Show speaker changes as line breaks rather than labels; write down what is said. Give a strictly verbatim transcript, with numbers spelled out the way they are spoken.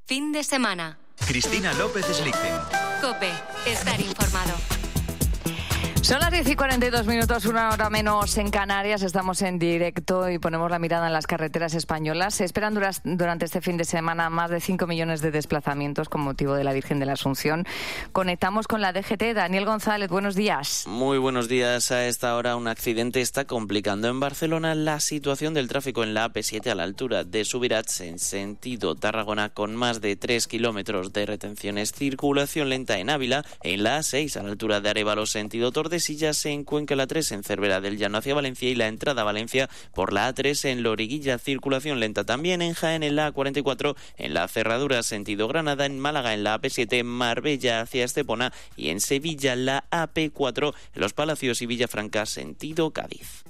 fin de semana.
Cristina López Slichting.
COPE, estar informado.
Son las diez y cuarenta y dos minutos, una hora menos en Canarias. Estamos en directo y ponemos la mirada en las carreteras españolas. Se esperan duras, durante este fin de semana más de cinco millones de desplazamientos con motivo de la Virgen de la Asunción. Conectamos con la D G T. Daniel González, buenos días.
Muy buenos días. A esta hora un accidente está complicando en Barcelona la situación del tráfico en la A P siete a la altura de Subirats en sentido Tarragona, con más de tres kilómetros de retenciones. Circulación lenta en Ávila, en la A seis a la altura de Arévalo sentido Tordesillas, en Cuenca la tres en Cervera del Llano hacia Valencia y la entrada a Valencia por la A tres en Loriguilla. Circulación lenta también en Jaén en la A cuarenta y cuatro, en la Cerradura sentido Granada, en Málaga en la A P siete, Marbella hacia Estepona y en Sevilla la A P cuatro en Los Palacios y Villafranca sentido Cádiz.